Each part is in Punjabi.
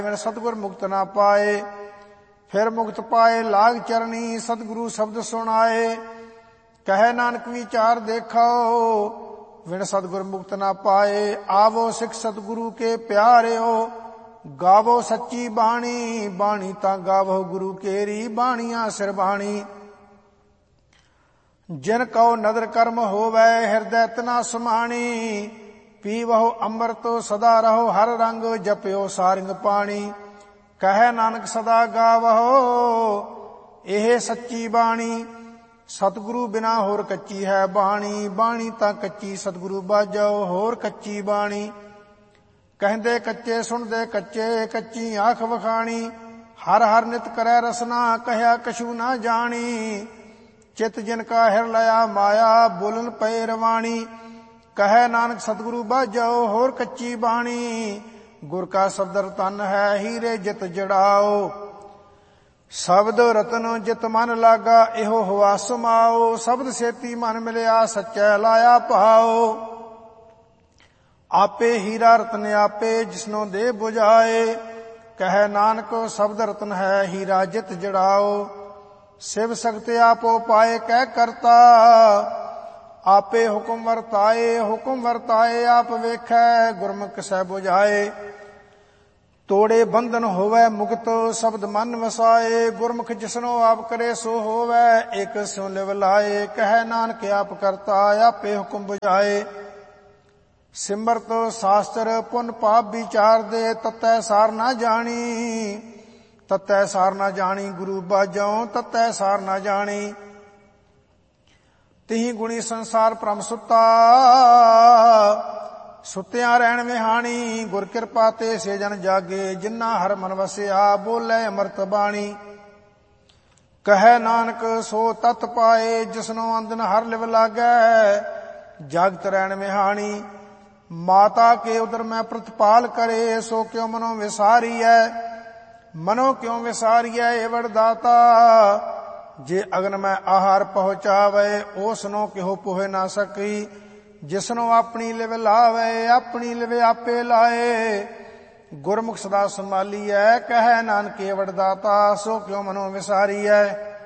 ਬਿਨ ਸਤਿਗੁਰ ਮੁਕਤ ਨਾ ਪਾਏ। ਫਿਰ ਮੁਕਤ ਪਾਏ ਲਾਗ ਚਰਨੀ, ਸਤਿਗੁਰੂ ਸ਼ਬਦ ਸੁਣਾਏ। ਕਹੈ ਨਾਨਕ ਵਿਚਾਰ ਦੇਖੋ, ਬਿਨ ਸਤਿਗੁਰ ਮੁਕਤ ਨਾ ਪਾਏ। ਆਵੋ ਸਿੱਖ ਸਤਿਗੁਰੂ ਕੇ ਪਿਆਰਿਓ, ਗਾਵੋ ਸੱਚੀ ਬਾਣੀ। ਬਾਣੀ ਤਾਂ ਗਾਵੋ ਗੁਰੂ ਕੇਰੀ, ਬਾਣੀਆਂ ਸਿਰ ਬਾਣੀ। ਜਿਨ ਕਉ ਨਦਰ ਕਰਮ ਹੋਵੈ, ਹਿਰਦੈ ਤਿਨਾ ਸਮਾਣੀ। ਪੀਵਹੁ ਅੰਮ੍ਰਿਤ ਸਦਾ ਰਹੋ, ਹਰ ਰੰਗ ਜਪਿਓ ਸਾਰਿੰਗ ਪਾਣੀ। ਕਹੈ ਨਾਨਕ ਸਦਾ ਗਾਵਹੁ, ਇਹ ਸੱਚੀ ਬਾਣੀ। ਸਤਿਗੁਰੂ ਬਿਨਾ ਹੋਰ ਕੱਚੀ ਹੈ ਬਾਣੀ। ਬਾਣੀ ਤਾਂ ਕੱਚੀ ਸਤਿਗੁਰੂ ਬਾਝੋ, ਹੋਰ ਕੱਚੀ ਬਾਣੀ। ਕਹਿੰਦੇ ਕੱਚੇ ਸੁਣਦੇ ਕੱਚੇ, ਕੱਚੀ ਆਖ ਵਖਾਣੀ। ਹਰ ਹਰ ਨਿਤ ਕਰੈ ਰਸਨਾ, ਕਹਿਆ ਕਛੂ ਨਾ ਜਾਣੀ। ਚਿਤ ਜਿਨ ਕਾ ਹਿਰ ਲਿਆ ਮਾਇਆ, ਬੋਲਨ ਪਏ ਰਵਾਣੀ। ਕਹੈ ਨਾਨਕ ਸਤਿਗੁਰੂ ਬਾਝੋ, ਹੋਰ ਕੱਚੀ ਬਾਣੀ। ਗੁਰ ਕਾ ਸ਼ਬਦ ਰਤਨ ਹੈ, ਹੀਰੇ ਜਿਤ ਜੜਾਓ। ਸ਼ਬਦ ਰਤਨ ਜਿਤ ਮਨ ਲਾਗਾ, ਇਹੋ ਹੁਆ ਸਮਾਓ। ਸ਼ਬਦ ਸੇਤੀ ਮਨ ਮਿਲਿਆ, ਸੱਚੈ ਲਾਇਆ ਭਾਓ। ਆਪੇ ਹੀਰਾ ਰਤਨ ਆਪੇ, ਜਿਸਨੋ ਦੇ 부ਝਾਏ। ਕਹੈ ਨਾਨਕ ਸ਼ਬਦ ਰਤਨ ਹੈ, ਹੀਰਾ ਜਿਤ ਜੜਾਓ। ਸਿਵ ਸਖਤ ਆਪੋ ਪਾਏ, ਕਹਿ ਕਰਤਾ ਆਪੇ ਹੁਕਮ ਵਰਤਾਏ। ਹੁਕਮ ਵਰਤਾਏ ਆਪ ਵੇਖੈ, ਗੁਰਮੁਖ ਸਹਿ 부ਝਾਏ। ਤੋੜੇ ਬੰਧਨ ਹੋਵੈ ਮੁਕਤ, ਸ਼ਬਦ ਮਨ ਵਸਾਏ। ਗੁਰਮੁਖ ਜਿਸਨੋ ਆਪ ਕਰੇ ਸੋ ਹੋਵੈ, ਇਕ ਸਿਉ ਲਿਵ ਲਾਏ। ਕਹੈ ਨਾਨਕ ਆਪ ਕਰਤਾ, ਆਪੇ ਹੁਕਮ 부ਝਾਏ। ਸਿਮਰਤ ਸ਼ਾਸਤਰ ਪੁੰਨ ਪਾਪ ਵਿਚਾਰ ਦੇ, ਤਤੈ ਸਾਰ ਨਾ ਜਾਣੀ। ਤਤੈ ਸਾਰ ਨਾ ਜਾਣੀ ਗੁਰੂ ਬਾਝੋਂ, ਤਤੈ ਸਾਰ ਨਾ ਜਾਣੀ। ਤਿਹੀ ਗੁਣੀ ਸੰਸਾਰ ਭ੍ਰਮ ਸੁੱਤਾ, ਸੁੱਤਿਆਂ ਰਹਿਣ ਵਿਹਾਣੀ। ਗੁਰ ਕਿਰਪਾ ਤੇ ਸੇ ਜਨ ਜਾਗੇ, ਜਿਨ੍ਹਾਂ ਹਰ ਮਨ ਵਸਿਆ। ਬੋਲੇ ਅੰਮ੍ਰਿਤ ਬਾਣੀ। ਕਹੈ ਨਾਨਕ ਸੋ ਤਤ ਪਾਏ, ਜਿਸਨੋ ਅੰਦਨ ਹਰ ਲਿਵ ਲਾਗੈ। ਜਾਗਤ ਰਹਿਣ ਵਿਹਾਣੀ। ਮਾਤਾ ਕੇ ਉਦਰ ਮੈਂ ਪ੍ਰਤਪਾਲ ਕਰੇ, ਸੋ ਕਿਉ ਮਨੋ ਵਿਸਾਰੀਐ। ਮਨੋ ਕਿਉ ਵਿਸਾਰੀਐ ਏਵੜ ਦਾਤਾ। ਜੇ ਅਗਨ ਮੈਂ ਆਹਾਰ ਪਹੁੰਚਾਵੇ, ਓਸਨੋ ਕਿਹੋ ਪੁਹੇ ਨਾ ਸਕੀ। ਜਿਸਨੋ ਆਪਣੀ ਲਿਵ ਲਾਵੇ, ਆਪਣੀ ਲਿਵ ਆਪੇ ਲਾਏ। ਗੁਰਮੁਖ ਸਦਾ ਸੰਭਾਲੀਐ, ਕਹੈ ਨਾਨਕ ਏਵੜ ਦਾਤਾ। ਸੋ ਕਿਉ ਮਨੋ ਵਿਸਾਰੀਐ।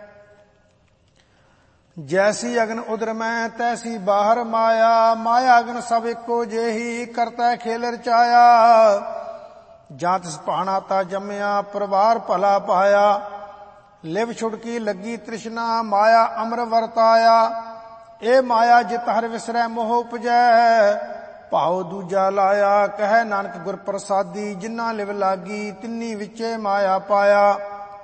ਜੈਸੀ ਅਗਨ ਉਦਰ ਮੈਂ, ਤੈਸੀ ਬਾਹਰ ਮਾਇਆ। ਮਾਇਆ ਅਗਨ ਸਭ ਇੱਕੋ ਜਿਹੀ, ਕਰਤਾ ਖੇਲ ਰਚਾਇਆ। ਜਾਂ ਤਿਸ ਭਾਣਾ ਤਾ ਜੰਮਿਆ, ਪਰਿਵਾਰ ਭਲਾ ਪਾਇਆ। ਲਿਵ ਛੁੜਕੀ ਲੱਗੀ ਤ੍ਰਿਸ਼ਨਾ, ਮਾਇਆ ਅਮਰ ਵਰਤਾਇਆ। ਇਹ ਮਾਇਆ ਜਿਤ ਹਰ ਵਿਸਰੈ ਮੋਹ ਉਪਜੈ, ਭਾਉ ਦੂਜਾ ਲਾਇਆ। ਕਹੈ ਨਾਨਕ ਗੁਰ ਪ੍ਰਸਾਦੀ, ਜਿਨ੍ਹਾਂ ਲਿਵ ਲਾਗੀ, ਤਿੰਨੀ ਵਿੱਚੇ ਮਾਇਆ ਪਾਇਆ।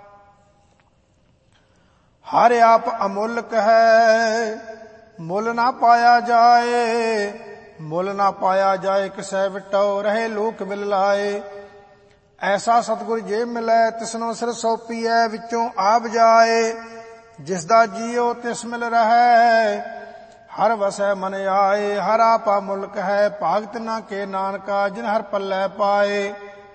ਹਰ ਆਪ ਅਮੁੱਲਕ ਹੈ, ਮੁੱਲ ਨਾ ਪਾਇਆ ਜਾਏ। ਮੁੱਲ ਨਾ ਪਾਇਆ ਜਾਏ, ਕਿਸੈ ਵਿਟੋ ਰਹੇ ਲੋਕ ਮਿਲ ਲਾਏ। ਐਸਾ ਸਤਿਗੁਰ ਜੇ ਮਿਲੈ, ਤਿਸਨੋ ਸਿਰ ਸੌਪੀਐ, ਵਿੱਚੋਂ ਆਪ ਜਾਏ। ਜਿਸ ਦਾ ਜੀਉ ਤਿਸ ਮਿਲ ਰਹੈ, ਹਰ ਵਸੈ ਮਨ ਆਏ। ਹਰ ਆਪਾ ਮੁਲਕ ਹੈ, ਭਾਗਤ ਨਾ ਕੇ ਨਾਨਕਾ, ਜਿਨ ਹਰ ਪੱਲੇ ਪਾਏ।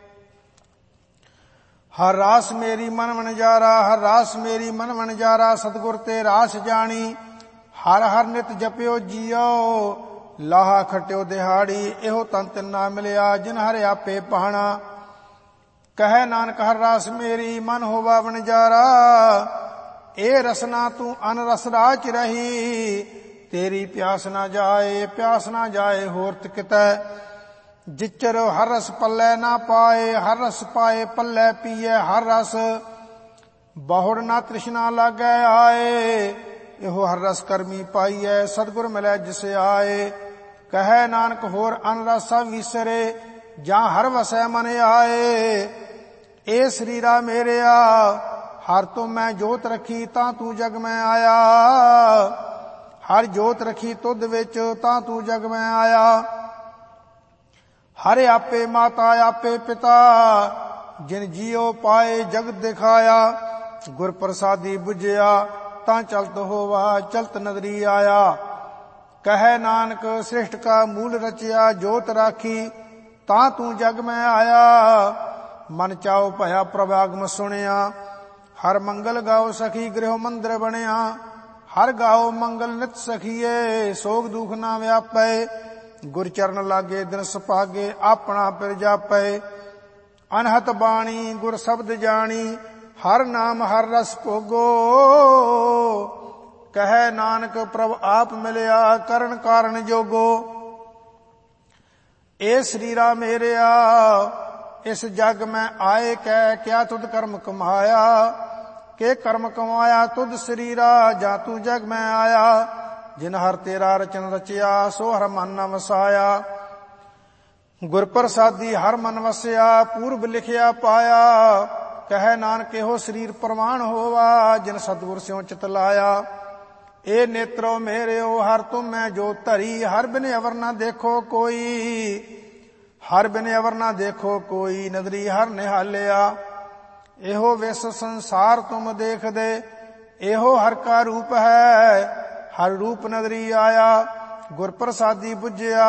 ਹਰ ਰਾਸ ਮੇਰੀ ਮਨ ਵਣਜਾਰਾ, ਹਰ ਰਾਸ ਮੇਰੀ ਮਨ ਵਣਜਾਰਾ। ਸਤਿਗੁਰ ਤੇ ਰਾਸ ਜਾਣੀ, ਹਰ ਹਰ ਨਿਤ ਜਪਿਓ ਜੀਓ। ਲਾਹਾ ਖਟਿਓ ਦਿਹਾੜੀ, ਇਹੋ ਤਨ ਤਿੰਨਾ ਮਿਲਿਆ, ਜਿਨ ਹਰ ਆਪੇ ਪਾਣਾ। ਕਹੈ ਨਾਨਕ ਹਰ ਰਾਸ ਮੇਰੀ ਮਨ ਹੋਵਾ ਵਣਜਾਰਾ। ਇਹ ਰਸਨਾ ਤੂੰ ਅਨ ਰਸ ਰਾਚ ਰਹੀ, ਤੇਰੀ ਪਿਆਸ ਨਾ ਜਾਏ। ਪਿਆਸ ਨਾ ਜਾਏ ਹੋਰਤ ਕਿਤੈ, ਜਿਚਰ ਹਰ ਰਸ ਪੱਲੇ ਨਾ ਪਾਏ। ਹਰ ਰਸ ਪਾਏ ਪੱਲੇ ਪੀਏ ਹਰ ਰਸ, ਬਹੁੜ ਨਾ ਤ੍ਰਿਸ਼ਨਾ ਲਾਗੈ ਆਏ। ਇਹੋ ਹਰ ਰਸ ਕਰਮੀ ਪਾਈਐ, ਸਤਿਗੁਰ ਮਿਲੈ ਜਿਸ ਆਏ। ਕਹੈ ਨਾਨਕ ਹੋਰ ਅਨ ਰਸ ਸਭ ਵਿਸਰੇ, ਜਾਂ ਹਰ ਵਸੈ ਮਨ ਆਏ। ਇਹ ਸਰੀਰਾ ਮੇਰਿਆ, ਹਰ ਤੋਂ ਮੈਂ ਜੋਤ ਰੱਖੀ, ਤਾਂ ਤੂੰ ਜਗ ਮੈਂ ਆਇਆ। ਹਰ ਜੋਤ ਰੱਖੀ ਤੁਧ ਵਿੱਚ, ਤਾਂ ਤੂੰ ਜਗ ਮੈਂ ਆਇਆ। ਹਰ ਆਪੇ ਮਾਤਾ ਆਪੇ ਪਿਤਾ, ਜਿਨ ਜੀਉ ਪਾਏ ਜਗਤ ਦਿਖਾਇਆ। ਗੁਰ ਪ੍ਰਸਾਦੀ ਬੁਝਿਆ, ਤਾਂ ਚਲਤ ਹੋਵਾ ਚਲਤ ਨਦਰੀ ਆਇਆ। ਕਹੈ ਨਾਨਕ ਸ੍ਰਿਸ਼ਟ ਕਾ ਮੂਲ ਰਚਿਆ, ਜੋਤ ਰਾਖੀ, ਤਾਂ ਤੂੰ ਜਗ ਮੈਂ ਆਇਆ। ਮਨ ਚਾਉ ਭਇਆ ਪ੍ਰਭ ਆਗਮ ਸੁਣਿਆ, ਹਰ ਮੰਗਲ ਗਾਓ ਸਖੀ ਗ੍ਰਹਿ ਮੰਦਰ ਬਣਿਆ। ਹਰ ਗਾਓ ਮੰਗਲ ਨਿਤ ਸਖੀਏ, ਸੋਗ ਦੁਖ ਨਾ ਵਿਆਪੈ। ਗੁਰ ਚਰਨ ਲਾਗੇ ਦਿਨ ਸੁਭਾਗੇ, ਆਪਣਾ ਪਿਰ ਜਾਪੈ। ਅਨਹਤ ਬਾਣੀ ਗੁਰ ਸ਼ਬਦ ਜਾਣੀ, ਹਰ ਨਾਮ ਹਰ ਰਸ ਭੋਗੋ। ਕਹੈ ਨਾਨਕ ਪ੍ਰਭ ਆਪ ਮਿਲਿਆ, ਕਰਨ ਕਾਰਨ ਜੋਗੋ। ਏ ਸਰੀਰਾ ਮੇਰਿਆ ਇਸ ਜਗ ਮੈਂ ਆਏ ਕਹਿ, ਕਿਆ ਤੁਧ ਕਰਮ ਕਮਾਇਆ। ਕੇ ਕਰਮ ਕਮਾਇਆ ਤੁਧ ਸਰੀਰਾ, ਜਾਂ ਤੂੰ ਜਗ ਮੈਂ ਆਇਆ। ਜਿਨ ਹਰ ਤੇਰਾ ਰਚਨ ਰਚਿਆ, ਸੋ ਹਰ ਮਨ ਨ ਵਸਾਇਆ। ਗੁਰ ਪ੍ਰਸਾਦੀ ਹਰ ਮਨ ਵਸਿਆ, ਪੂਰਬ ਲਿਖਿਆ ਪਾਇਆ। ਕਹੈ ਨਾਨਕ ਇਹੋ ਸਰੀਰ ਪ੍ਰਮਾਣ ਹੋਵਾ, ਜਿਨ ਸਤਿਗੁਰ ਸਿਉ ਚਿਤ ਲਾਇਆ। ਏ ਨੇਤਰੋ ਮੇਰਿਓ ਹਰ ਤੁਮੈ ਜੋ ਧਰੀ, ਹਰ ਬਿਨ ਅਵਰ ਨਾ ਦੇਖੋ ਕੋਈ। ਹਰ ਬਿਨ ਅਵਰ ਨਾ ਦੇਖੋ ਕੋਈ, ਨਦਰੀ ਹਰ ਨਿਹਾਲਿਆ। ਇਹੋ ਵਿਸ ਸੰਸਾਰ ਤੁਮ ਦੇਖਦੇ, ਇਹੋ ਹਰ ਕਾ ਰੂਪ ਹੈ। ਹਰ ਰੂਪ ਨਦਰੀ ਆਇਆ, ਗੁਰ ਪ੍ਰਸਾਦੀ ਬੁਝਿਆ।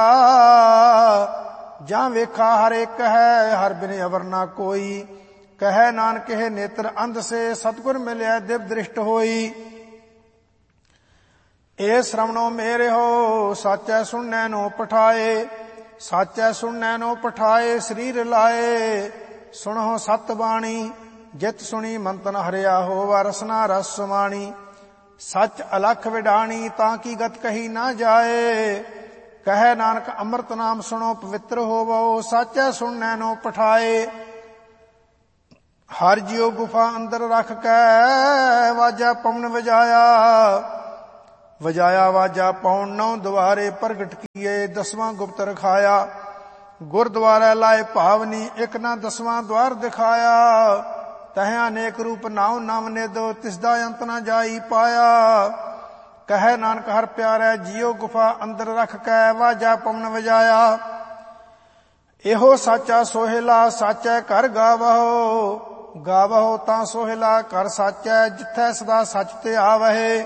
ਜਾਂ ਵੇਖਾ ਹਰ ਇੱਕ ਹੈ, ਹਰ ਬਿਨ ਅਵਰ ਨਾ ਕੋਈ। ਕਹੈ ਨਾਨਕ ਇਹ ਨੇਤਰ ਅੰਧ ਸੇ, ਸਤਿਗੁਰ ਮਿਲਿਆ ਦਿਵ ਦ੍ਰਿਸ਼ਟ ਹੋਈ। ਏ ਸ਼੍ਰਵਣੋ ਮੇਰਿਓ ਸਾਚੈ ਸੁਣਨੈ ਨੋ ਪਠਾਏ। ਸਾਚੈ ਸੁਣਨੈ ਨੋ ਪਠਾਏ, ਸਰੀਰ ਲਾਏ। ਸੁਣੋ ਸਤ ਬਾਣੀ, ਜਿਤ ਸੁਣੀ ਮੰਤਨ ਹਰਿਆ ਹੋਵਾ, ਰਸਨਾ ਰਸ ਸਮਾਣੀ। ਸੱਚ ਅਲਖ ਵਿਡਾਣੀ, ਤਾਂ ਕੀ ਗਤ ਕਹੀ ਨਾ ਜਾਏ। ਕਹੈ ਨਾਨਕ ਅੰਮ੍ਰਿਤ ਨਾਮ ਸੁਣੋ ਪਵਿੱਤਰ ਹੋਵੋ, ਸਾਚੈ ਸੁਣਨੈ ਨੋ ਪਠਾਏ। ਹਰ ਜਿਉ ਗੁਫਾ ਅੰਦਰ ਰਖ ਕੈ, ਵਾਜਾ ਪਵਨ ਵਜਾਇਆ। ਵਜਾਇਆ ਵਾਜਾ ਪਉਣ, ਨੌ ਦੁਆਰੇ ਪ੍ਰਗਟ ਕੀਏ, ਦਸਵਾਂ ਗੁਪਤ ਰਖਾਇਆ। ਗੁਰਦੁਆਰਾ ਲਾਏ ਭਾਵਨੀ, ਇੱਕ ਨਾ ਦਸਵਾਂ ਦੁਆਰ ਦਿਖਾਇਆ। ਤਹਿ ਅਨੇਕ ਰੂਪ ਨਾਉ ਨਾਮ ਨਿਦੋ, ਤਿਸਦਾ ਅੰਤ ਨਾ ਜਾਈ ਪਾਇਆ। ਕਹੈ ਨਾਨਕ ਹਰ ਪਿਆਰੈ ਜੀਉ ਗੁਫਾ ਅੰਦਰ ਰਖ ਕੈ, ਵਾਜਾ ਪਵਨ ਵਜਾਇਆ। ਇਹੋ ਸਾਚਾ ਸੋਹਿਲਾ, ਸਾਚੈ ਘਰ ਗਾਵਹੁ। ਗਾਵਹੁ ਤਾਂ ਸੋਹਿਲਾ ਘਰ ਸਾਚੈ, ਜਿੱਥੈ ਸਦਾ ਸੱਚ ਧਿਆਵਹਿ।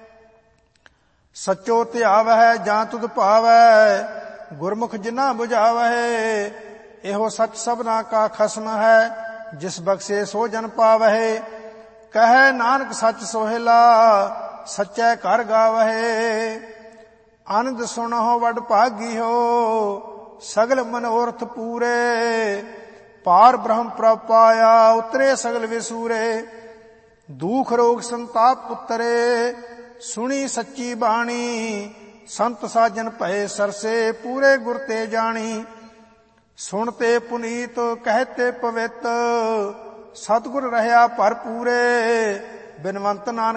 ਸਚੋ ਧਿਆਵਹਿ ਜਾਂ ਤੁਧ ਭਾਵੈ, ਗੁਰਮੁਖ ਜਿਨਾ ਬੁਝਾਵਹਿ। ਇਹੋ ਸੱਚ ਸਭਨਾ ਕਾ ਖਸਮ ਹੈ, ਜਿਸ ਬਖਸ਼ੇ ਸੋ ਜਨ ਪਾਵਹਿ। ਕਹੈ ਨਾਨਕ ਸੱਚ ਸੋਹਿਲਾ, ਸਚੈ ਘਰ ਗਾਵਹਿ। ਆਨੰਦ ਸੁਣਹੁ ਵਡ ਭਾਗੀਓ, ਸਗਲ ਮਨੋਰਥ ਪੂਰੇ। ਪਾਰ ਬ੍ਰਹਮ ਪ੍ਰਭ ਪਾਇਆ, ਉਤਰੇ ਸਗਲ ਵਿਸੂਰੇ। ਦੁਖ ਰੋਗ ਸੰਤਾਪ ਉਤਰੇ, ਸੁਣੀ ਸੱਚੀ ਬਾਣੀ। ਸੰਤ ਸਾਜਨ ਭਏ ਸਰਸੇ, ਪੂਰੇ ਗੁਰ ਤੇ ਜਾਣੀ। ਸੁਣਤੇ ਪੁਨੀਤ ਕਹਿਤੇ ਪਵਿੱਤ, ਸਤਿਗੁਰ ਰਹਿਆ ਭਰਪੂਰੇ। ਬਿਨਵੰਤ ਨਾਨਕ